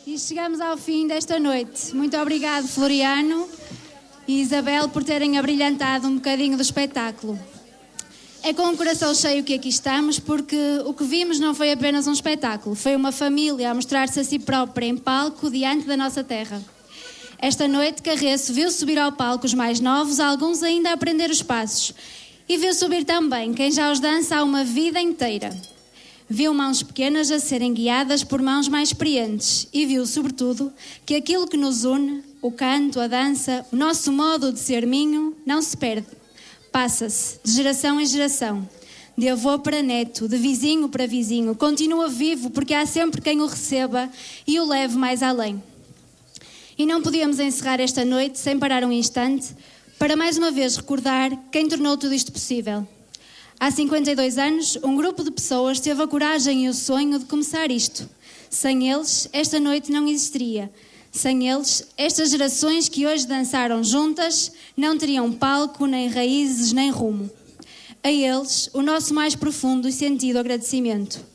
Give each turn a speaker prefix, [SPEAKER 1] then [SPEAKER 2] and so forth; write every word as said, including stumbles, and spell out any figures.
[SPEAKER 1] E chegamos ao fim desta noite. Muito obrigado, Floriano e Isabel, por terem abrilhantado um bocadinho do espetáculo. É com o coração cheio que aqui estamos, porque o que vimos não foi apenas um espetáculo, foi uma família a mostrar-se a si própria em palco diante da nossa terra. Esta noite, Carreço viu subir ao palco os mais novos, alguns ainda a aprender os passos, e viu subir também quem já os dança há uma vida inteira. Viu mãos pequenas a serem guiadas por mãos mais experientes e viu, sobretudo, que aquilo que nos une, o canto, a dança, o nosso modo de ser minho, não se perde. Passa-se de geração em geração, de avô para neto, de vizinho para vizinho, continua vivo porque há sempre quem o receba e o leve mais além. E não podíamos encerrar esta noite sem parar um instante para mais uma vez recordar quem tornou tudo isto possível. Há cinquenta e dois anos, um grupo de pessoas teve a coragem e o sonho de começar isto. Sem eles, esta noite não existiria. Sem eles, estas gerações que hoje dançaram juntas não teriam palco, nem raízes, nem rumo. A eles, o nosso mais profundo e sentido agradecimento.